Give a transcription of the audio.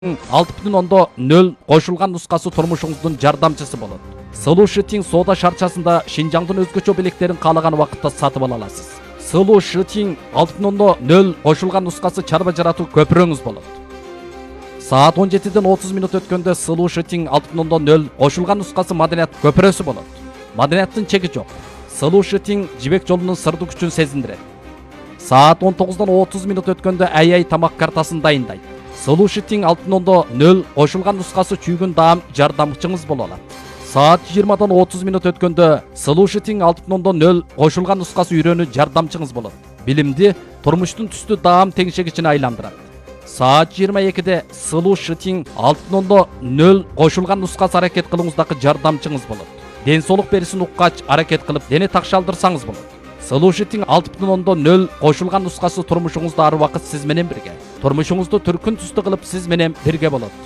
6,0 кошулган нускасы турмушуңуздун жардамчысы болот. Слушатин сода шарчасында Шинжаңдын өзгөчө белектерин каалаган убакытта сатып ала аласыз. Слушатин 6,0 кошулган нускасы чарба жаратуу көпүрөңүз болот. Саат 17-ден 30 минут өткөндө Слушатин 6,0 кошулган нускасы маданият көпүрөсү болот. Маданияттын чеги жок. Слушатин жибек жолунун сырдуу күчүн сезиндирет. Саат 19-дан 30 минут өткөндө ай тамак картасын дайындайт. Слушатин 6,0 кошулган нускасы чүйгүн даам жардамчыңыз боло алат. Саат 20-дан 30 минут өткөндө Слушатин 6,0 кошулган нускасы үйрөнүү жардамчыңыз болот. Билимди турмуштун түстүү даам теңшегичине айландырат. Саат 22-де Слушатин 6,0 кошулган нускасы аракет кылууңуздагы жардамчыңыз болот. Ден соолук берисин уккач аракет кылып дене такшалдырсаңыз болот. Слушатин 6,0 кошулган нускасы турмушуңузда ар убакыт сиз менен бирге. Турмушуңузду түркүн түстүү кылып сиз менен бирге болот.